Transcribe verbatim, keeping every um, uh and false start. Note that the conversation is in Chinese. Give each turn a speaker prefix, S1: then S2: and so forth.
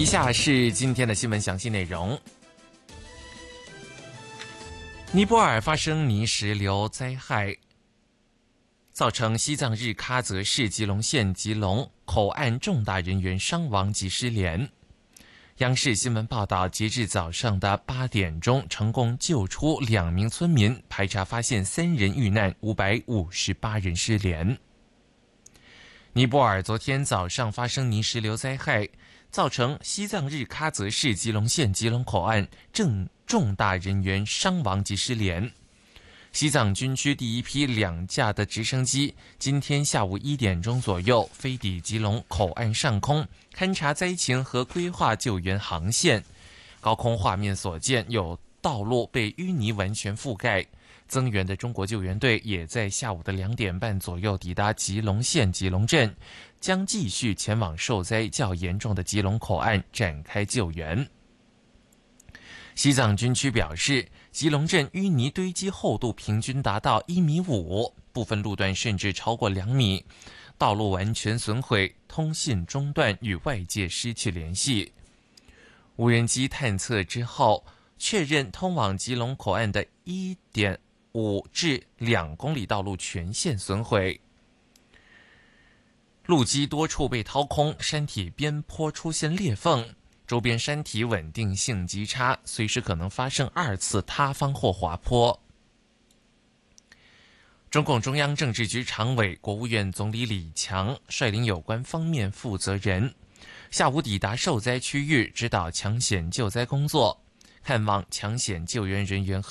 S1: 以下是今天的新闻详细内容。尼泊尔发生泥石流灾害，造成西藏日喀则市吉隆县吉隆口岸重大人员伤亡及失联。央视新闻报道，截至早上的八点钟，成功救出两名村民，排查发现三人遇难，五百五十八人失联。尼泊尔昨天早上发生泥石流灾害，造成西藏日喀则市吉隆县吉隆口岸正重大人员伤亡及失联。西藏军区第一批两架的直升机今天下午一点钟左右飞抵吉隆口岸上空，勘察灾情和规划救援航线。高空画面所见，有道路被淤泥完全覆盖。增援的中国救援队也在下午的两点半左右抵达吉隆县吉隆镇，将继续前往受灾较严重的吉隆口岸展开救援。西藏军区表示，吉隆镇淤泥堆积厚度平均达到一米五，部分路段甚至超过两米，道路完全损毁，通信中断，与外界失去联系。无人机探测之后，确认通往吉隆口岸的一点五至两公里道路全线损毁，路基多处被掏空，山体边坡出现裂缝。周边山体稳定性极差，随时可能发生二次塌方或滑坡。中共中央政治局常委、国务院总理李强率领有关方面负责人，下午抵达受灾区域，指导抢险救灾工作，看望抢险救援人员